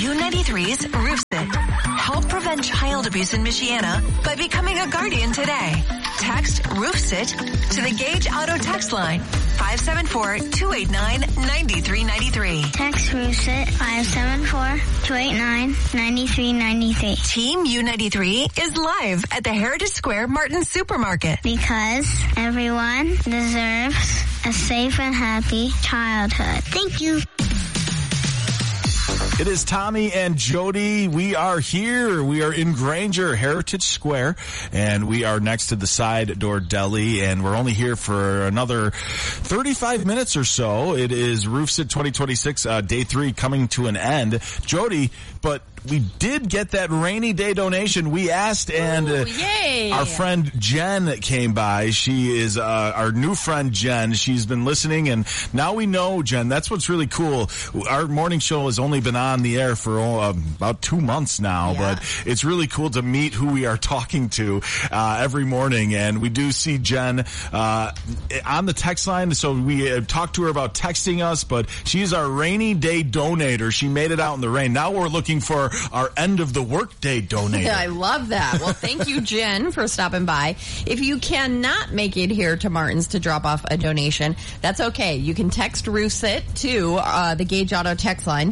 U93's RoofSit. Help prevent child abuse in Michiana by becoming a guardian today. Text RoofSit to the Gage Auto text line 574-289-9393. Text RoofSit 574-289-9393. Team U93 is live at the Heritage Square Martin Supermarket. Because everyone deserves a safe and happy childhood. Thank you. It is Tommy and Jody. We are here. We are in Granger, Heritage Square, and we are next to the Side Door Deli, and we're only here for another 35 minutes or so. It is RoofSit 2026, day 3 coming to an end. Jody, but we did get that rainy day donation. We asked, and our friend Jen came by. She is our new friend, Jen. She's been listening, and now we know, Jen, that's what's really cool. Our morning show has only been on the air for about 2 months now, but it's really cool to meet who we are talking to every morning. And we do see Jen on the text line, so we talked to her about texting us, but she's our rainy day donator. She made it out in the rain. Now we're looking for our end of the workday donator. I love that. Well, thank you, Jen, for stopping by. If you cannot make it here to Martin's to drop off a donation, that's okay. You can text RoofSit to the Gage Auto text line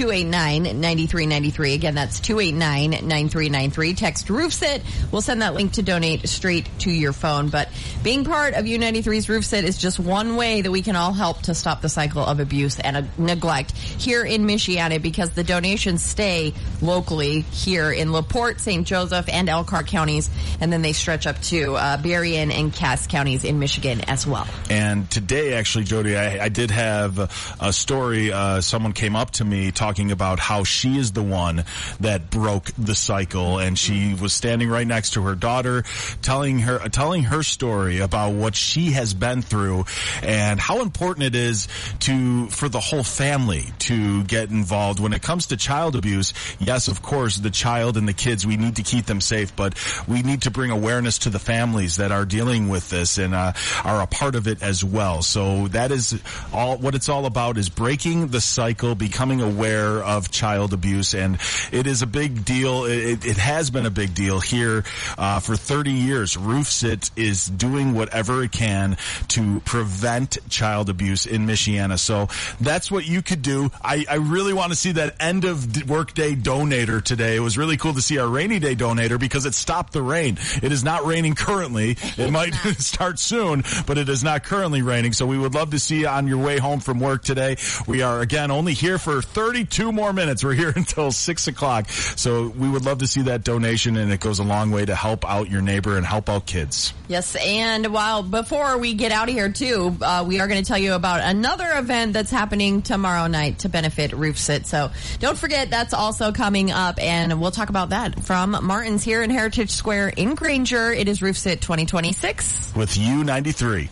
289-9393. Again, that's 289-9393. Text RoofSit. We'll send that link to donate straight to your phone. But being part of U93's RoofSit is just one way that we can all help to stop the cycle of abuse and neglect here in Michiana, because the donations stay locally here in LaPorte, St. Joseph, and Elkhart counties, and then they stretch up to Berrien and Cass counties in Michigan as well. And today, actually, Jody, I did have a story. Someone came up to me talking about how she is the one that broke the cycle, and she was standing right next to her daughter, telling her story about what she has been through and how important it is for the whole family to get involved when it comes to child abuse. Yes, of course, the child and the kids, we need to keep them safe, but we need to bring awareness to the families that are dealing with this and are a part of it as well. So that is all what it's all about, is breaking the cycle, becoming aware of child abuse. And it is a big deal. It has been a big deal here for 30 years. RoofSit is doing whatever it can to prevent child abuse in Michiana. So that's what you could do. I really want to see that end of workday donator today. It was really cool to see our rainy day donator because it stopped the rain. It is not raining currently. It might start soon, but it is not currently raining. So we would love to see you on your way home from work today. We are, again, only here for 32 more minutes. We're here until 6 o'clock. So we would love to see that donation, and it goes a long way to help out your neighbor and help out kids. Yes, and before we get out of here, too, we are going to tell you about another event that's happening tomorrow night to benefit RoofSit. So don't forget, that's also coming up, and we'll talk about that from Martin's here in Heritage Square in Granger. It is RoofSit 2026 with U93.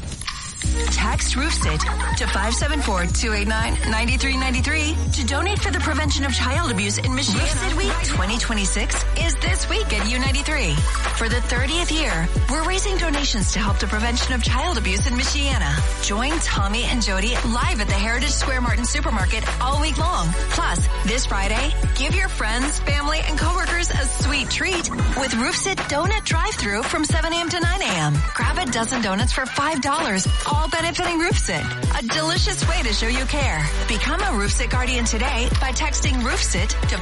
Text RoofSit to 574-289-9393 to donate for the prevention of child abuse in Michiana. RoofSit Week 2026 is this week at U93. For the 30th year, we're raising donations to help the prevention of child abuse in Michiana. Join Tommy and Jody live at the Heritage Square Martin Supermarket all week long. Plus, this Friday, give your friends, family, and coworkers a sweet treat with RoofSit Donut Drive-Thru from 7 a.m. to 9 a.m. Grab a dozen donuts for $5. All benefiting RoofSit. A delicious way to show you care. Become a RoofSit Guardian today by texting RoofSit to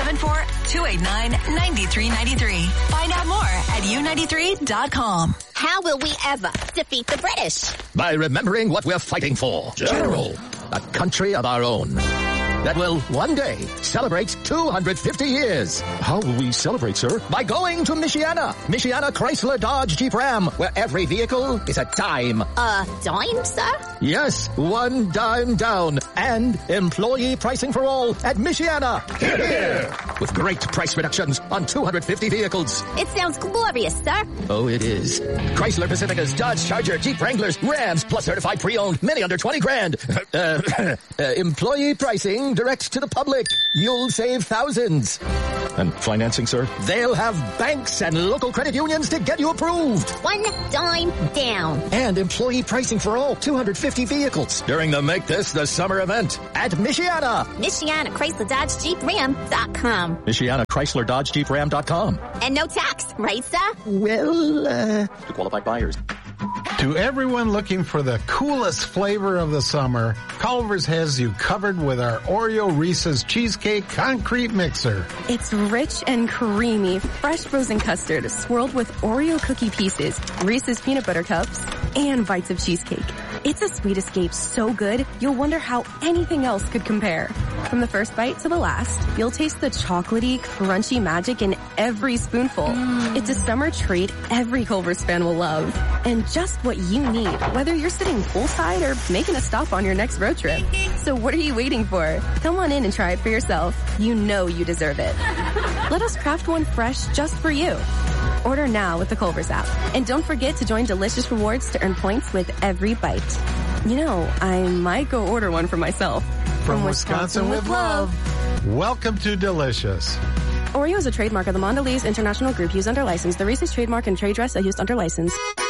574-289-9393. Find out more at u93.com. How will we ever defeat the British? By remembering what we're fighting for. General, a country of our own that will one day celebrate 250 years. How will we celebrate, sir? By going to Michiana Chrysler Dodge Jeep Ram, where every vehicle is a dime. A dime, sir? Yes, one dime down. And employee pricing for all at Michiana. Hear, hear. With great price reductions on 250 vehicles. It sounds glorious, sir. Oh, it is. Chrysler Pacificas, Dodge Charger, Jeep Wranglers, Rams, plus certified pre-owned, many under 20 grand. Employee pricing direct to the public. You'll save thousands. And financing, sir? They'll have banks and local credit unions to get you approved. One dime down. And employee pricing for all 250 vehicles during the Make This the Summer of event at Michiana. Michiana Chrysler Dodge Jeep Ram.com. Michiana Chrysler Dodge Jeep Ram.com. And no tax, right, sir? Well, To qualified buyers. To everyone looking for the coolest flavor of the summer, Culver's has you covered with our Oreo Reese's Cheesecake Concrete Mixer. It's rich and creamy, fresh frozen custard swirled with Oreo cookie pieces, Reese's peanut butter cups, and bites of cheesecake. It's a sweet escape so good, you'll wonder how anything else could compare. From the first bite to the last, you'll taste the chocolatey, crunchy magic in every spoonful. It's a summer treat every Culver's fan will love. And just what you need, whether you're sitting poolside or making a stop on your next road trip. So what are you waiting for? Come on in and try it for yourself. You know you deserve it. Let us craft one fresh just for you. Order now with the Culver's app. And don't forget to join Delicious Rewards to earn points with every bite. You know, I might go order one for myself. From Wisconsin with love. Welcome to Delicious. Oreo is a trademark of the Mondelez International Group used under license. The Reese's trademark and trade dress are used under license.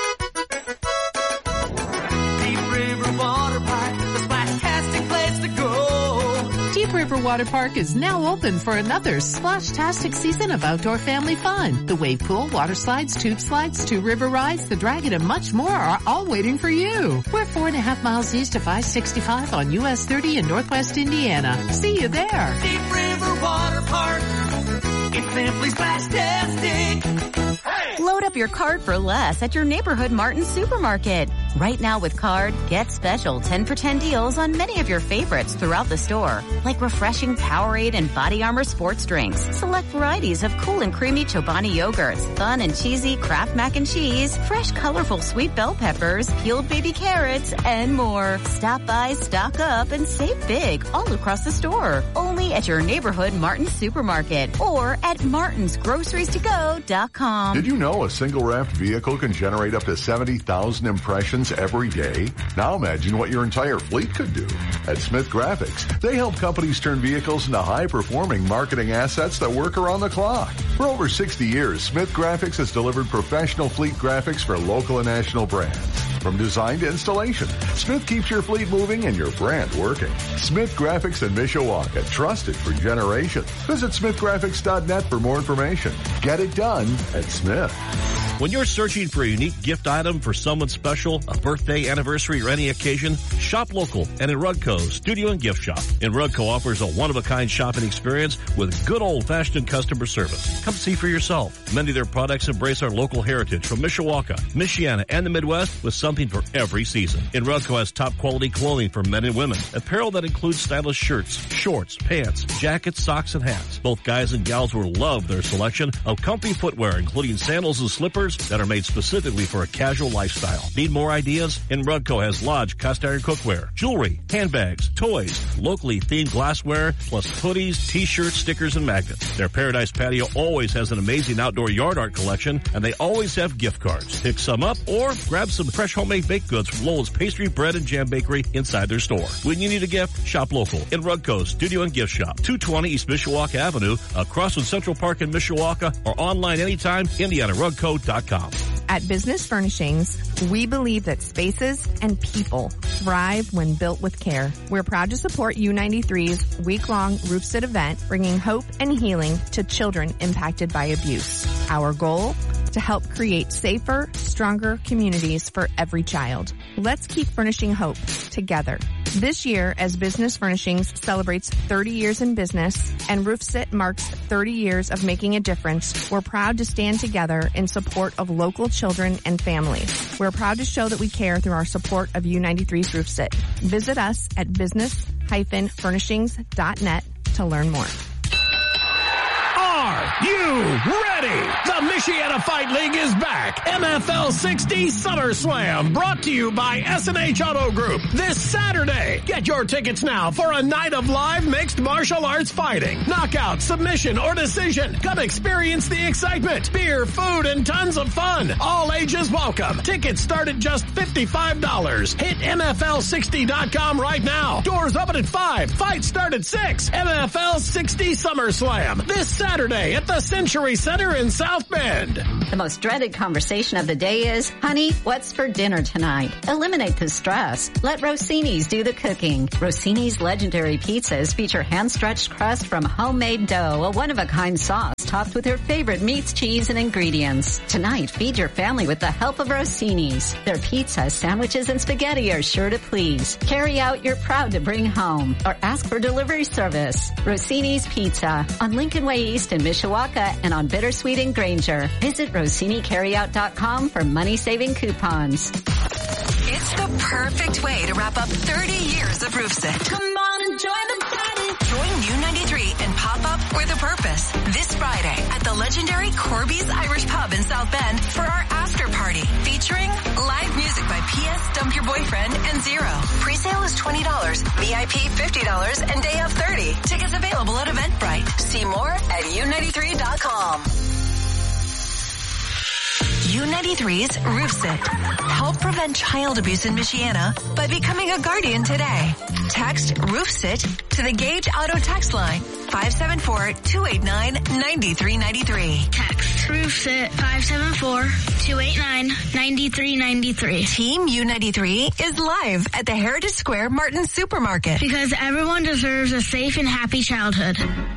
Deep River Water Park is now open for another splash-tastic season of outdoor family fun. The wave pool, water slides, tube slides, 2 river rides, the dragon, and much more are all waiting for you. We're 4.5 miles east of I-65 on US 30 in Northwest Indiana. See you there. Deep River Water Park. It's simply splash-tastic. Load up your card for less at your neighborhood Martin Supermarket. Right now with card, get special 10 for 10 deals on many of your favorites throughout the store, like refreshing Powerade and Body Armor sports drinks, select varieties of cool and creamy Chobani yogurts, fun and cheesy Kraft mac and cheese, fresh colorful sweet bell peppers, peeled baby carrots, and more. Stop by, stock up, and save big all across the store. Only at your neighborhood Martin Supermarket or at martinsgroceries2go.com. Did you know a single wrapped vehicle can generate up to 70,000 impressions every day? Now imagine what your entire fleet could do. At Smith Graphics, they help companies turn vehicles into high-performing marketing assets that work around the clock. For over 60 years, Smith Graphics has delivered professional fleet graphics for local and national brands. From design to installation, Smith keeps your fleet moving and your brand working. Smith Graphics in Mishawaka, trusted for generations. Visit smithgraphics.net for more information. Get it done at Smith. When you're searching for a unique gift item for someone special, a birthday, anniversary, or any occasion, shop local and in Rudco Studio and Gift Shop. And Rudco offers a one-of-a-kind shopping experience with good old-fashioned customer service. Come see for yourself. Many of their products embrace our local heritage from Mishawaka, Michiana, and the Midwest with something for every season. And Rudco has top-quality clothing for men and women. Apparel that includes stylish shirts, shorts, pants, jackets, socks, and hats. Both guys and gals will love their selection of comfy footwear, including sandals and slippers that are made specifically for a casual lifestyle. Need more ideas? And Rudco has Lodge cast iron cookware, jewelry, handbags, toys, locally themed glassware, plus hoodies, t-shirts, stickers, and magnets. Their Paradise Patio always has an amazing outdoor yard art collection, and they always have gift cards. Pick some up or grab some fresh homemade baked goods from Lowell's Pastry, Bread, and Jam Bakery inside their store. When you need a gift, shop local in Rudco Studio and Gift Shop, 220 East Mishawaka Avenue, across from Central Park in Mishawaka, or online anytime, IndianaRudco.com. At Business Furnishings, we believe that spaces and people thrive when built with care. We're proud to support U93's week-long Roof Sit event, bringing hope and healing to children impacted by abuse. Our goal? To help create safer, stronger communities for every child. Let's keep furnishing hope together. This year, as Business Furnishings celebrates 30 years in business and Roof Sit marks 30 years of making a difference, we're proud to stand together in support of local children and families. We're proud to show that we care through our support of U93's Roof Sit. Visit us at business-furnishings.net to learn more. Are you ready? The Michiana Fight League is back. MFL 60 SummerSlam, brought to you by S&H Auto Group this Saturday. Get your tickets now for a night of live mixed martial arts fighting. Knockout, submission, or decision. Come experience the excitement. Beer, food, and tons of fun. All ages welcome. Tickets start at just $55. Hit MFL60.com right now. Doors open at 5. Fights start at 6. MFL 60 SummerSlam this Saturday at the Century Center in South Bend. The most dreaded conversation of the day is, honey, what's for dinner tonight? Eliminate the stress. Let Rossini's do the cooking. Rossini's legendary pizzas feature hand-stretched crust from homemade dough, a one-of-a-kind sauce topped with your favorite meats, cheese, and ingredients. Tonight, feed your family with the help of Rossini's. Their pizza, sandwiches, and spaghetti are sure to please. Carry out you're proud to bring home, or ask for delivery service. Rossini's Pizza on Lincoln Way East in Mishawaka and on Bittersweet in Granger. Visit RossiniCarryout.com for money-saving coupons. It's the perfect way to wrap up 30 years of Roofsit. Come on and join the party. Join U93 and pop up with a purpose this Friday at the legendary Corby's Irish Pub in South Bend for our after party featuring live music by P.S. Dump Your Boyfriend and Zero. Pre-sale is $20, VIP $50, and day of $30. Tickets available at Eventbrite. See more at U93.com. U93's Roofsit. Help prevent child abuse in Michiana by becoming a guardian today. Text Roofsit to the Gage Auto text line 574-289-9393. Text Roofsit 574-289-9393. Team U93 is live at the Heritage Square Martin Supermarket. Because everyone deserves a safe and happy childhood.